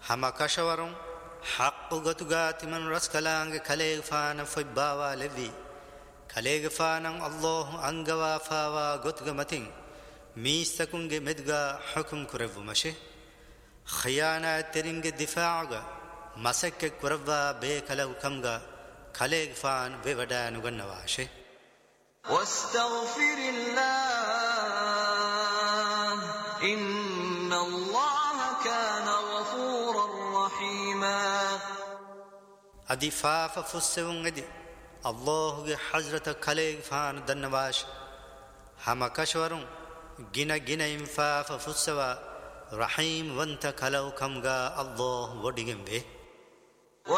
hama kashawarum haqqu gotugati man raskalange kaleg faana fibbawa levi kaleg faanan Allah angawa fawa gotga matin mistakunge medga hukum kurevu mashe khiyana teringe difaaga masakke kurava be kalag kamga kaleg faan ve wada nugannawa she واستغفر الله إن الله كان غفورا رحيما ادي فاف فسون ادي الله حضرت كليغ فان دنواش هما كشورون جنا جنا انفاف فسوا رحيم وانت كلو كمغا الله وديگم به